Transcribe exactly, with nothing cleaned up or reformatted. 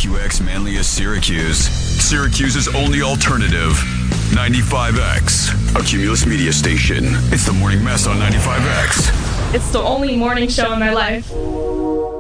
Q X Manlius Syracuse. Syracuse's only alternative. ninety-five X, a Cumulus media station. It's the Morning Mess on ninety-five X. It's the only morning show in my life.